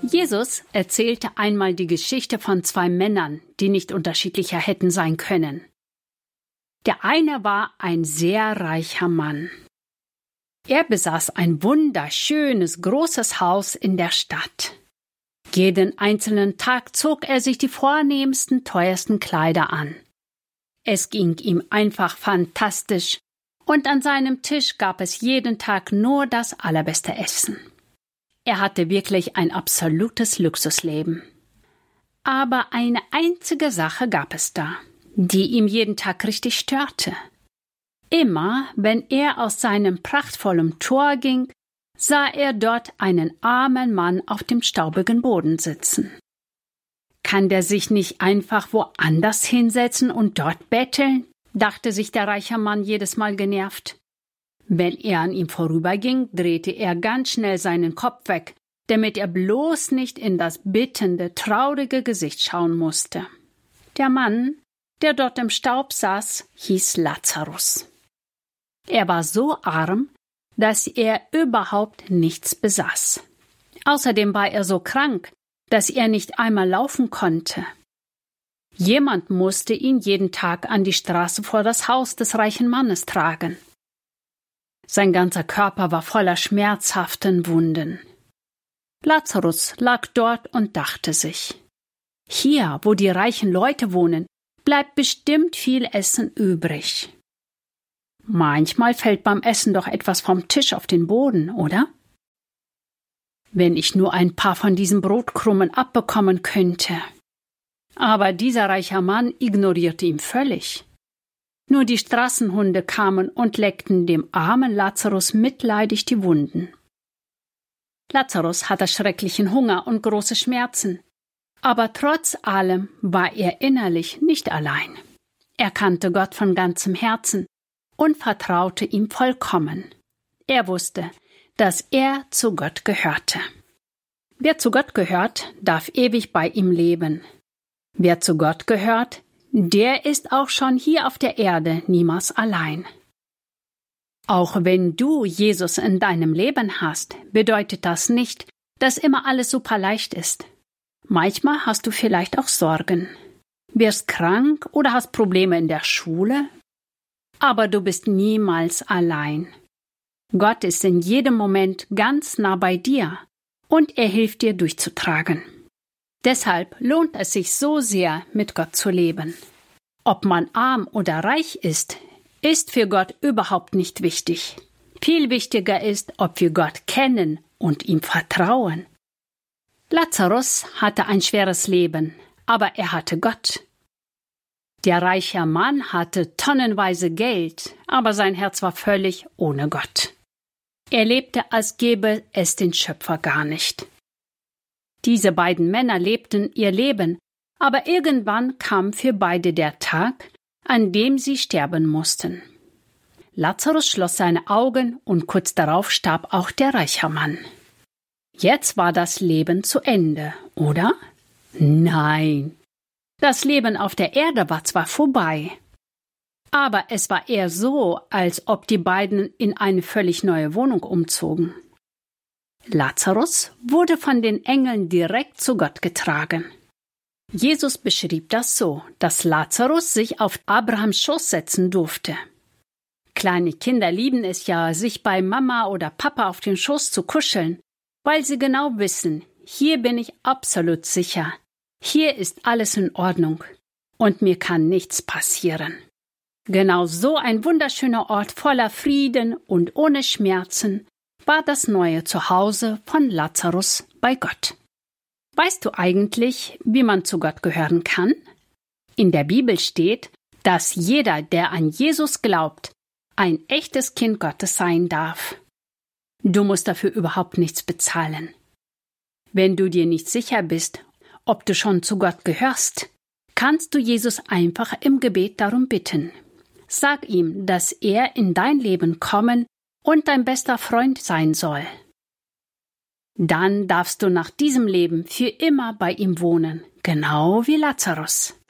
Jesus erzählte einmal die Geschichte von zwei Männern, die nicht unterschiedlicher hätten sein können. Der eine war ein sehr reicher Mann. Er besaß ein wunderschönes, großes Haus in der Stadt. Jeden einzelnen Tag zog er sich die vornehmsten, teuersten Kleider an. Es ging ihm einfach fantastisch, und an seinem Tisch gab es jeden Tag nur das allerbeste Essen. Er hatte wirklich ein absolutes Luxusleben. Aber eine einzige Sache gab es da, die ihm jeden Tag richtig störte. Immer, wenn er aus seinem prachtvollen Tor ging, sah er dort einen armen Mann auf dem staubigen Boden sitzen. Kann der sich nicht einfach woanders hinsetzen und dort betteln? Dachte sich der reiche Mann jedes Mal genervt. Wenn er an ihm vorüberging, drehte er ganz schnell seinen Kopf weg, damit er bloß nicht in das bittende, traurige Gesicht schauen musste. Der Mann, der dort im Staub saß, hieß Lazarus. Er war so arm, dass er überhaupt nichts besaß. Außerdem war er so krank, dass er nicht einmal laufen konnte. Jemand musste ihn jeden Tag an die Straße vor das Haus des reichen Mannes tragen. Sein ganzer Körper war voller schmerzhaften Wunden. Lazarus lag dort und dachte sich: Hier, wo die reichen Leute wohnen, bleibt bestimmt viel Essen übrig. Manchmal fällt beim Essen doch etwas vom Tisch auf den Boden, oder? Wenn ich nur ein paar von diesen Brotkrumen abbekommen könnte. Aber dieser reiche Mann ignorierte ihn völlig. Nur die Straßenhunde kamen und leckten dem armen Lazarus mitleidig die Wunden. Lazarus hatte schrecklichen Hunger und große Schmerzen. Aber trotz allem war er innerlich nicht allein. Er kannte Gott von ganzem Herzen und vertraute ihm vollkommen. Er wusste, dass er zu Gott gehörte. Wer zu Gott gehört, darf ewig bei ihm leben. Wer zu Gott gehört, der ist auch schon hier auf der Erde niemals allein. Auch wenn du Jesus in deinem Leben hast, bedeutet das nicht, dass immer alles super leicht ist. Manchmal hast du vielleicht auch Sorgen, wirst krank oder hast Probleme in der Schule, aber du bist niemals allein. Gott ist in jedem Moment ganz nah bei dir und er hilft dir durchzutragen. Deshalb lohnt es sich so sehr, mit Gott zu leben. Ob man arm oder reich ist für Gott überhaupt nicht wichtig. Viel wichtiger ist, ob wir Gott kennen und ihm vertrauen. Lazarus hatte ein schweres Leben, aber er hatte Gott. Der reiche Mann hatte tonnenweise Geld, aber sein Herz war völlig ohne Gott. Er lebte, als gäbe es den Schöpfer gar nicht. Diese beiden Männer lebten ihr Leben, aber irgendwann kam für beide der Tag, an dem sie sterben mussten. Lazarus schloss seine Augen und kurz darauf starb auch der reiche Mann. Jetzt war das Leben zu Ende, oder? Nein. Das Leben auf der Erde war zwar vorbei, aber es war eher so, als ob die beiden in eine völlig neue Wohnung umzogen. Lazarus wurde von den Engeln direkt zu Gott getragen. Jesus beschrieb das so, dass Lazarus sich auf Abrahams Schoß setzen durfte. Kleine Kinder lieben es ja, sich bei Mama oder Papa auf den Schoß zu kuscheln, weil sie genau wissen, hier bin ich absolut sicher. Hier ist alles in Ordnung und mir kann nichts passieren. Genau so ein wunderschöner Ort voller Frieden und ohne Schmerzen war das neue Zuhause von Lazarus bei Gott. Weißt du eigentlich, wie man zu Gott gehören kann? In der Bibel steht, dass jeder, der an Jesus glaubt, ein echtes Kind Gottes sein darf. Du musst dafür überhaupt nichts bezahlen. Wenn du dir nicht sicher bist, ob du schon zu Gott gehörst, kannst du Jesus einfach im Gebet darum bitten. Sag ihm, dass er in dein Leben kommen und dein bester Freund sein soll. Dann darfst du nach diesem Leben für immer bei ihm wohnen, genau wie Lazarus.